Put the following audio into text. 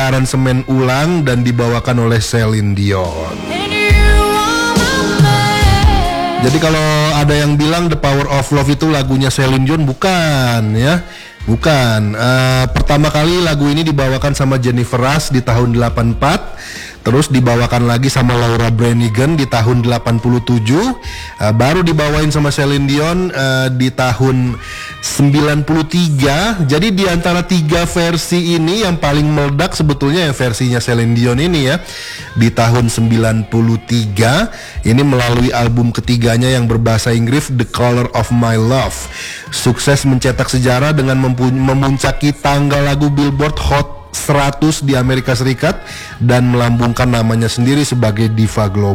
diaransemen ulang dan dibawakan oleh Celine Dion. Jadi kalau ada yang bilang The Power of Love itu lagunya Celine Dion, bukan ya. Bukan. Pertama kali lagu ini dibawakan sama Jennifer Rush di tahun 84. Terus dibawakan lagi sama Laura Branigan di tahun 87. Baru dibawain sama Celine Dion di tahun 93. Jadi di antara 3 versi ini yang paling meledak sebetulnya yang versinya Celine Dion ini ya. Di tahun 93 ini melalui album ketiganya yang berbahasa Inggris, The Color of My Love. Sukses mencetak sejarah dengan memuncaki tangga lagu Billboard Hot 100 di Amerika Serikat dan melambungkan namanya sendiri sebagai diva global.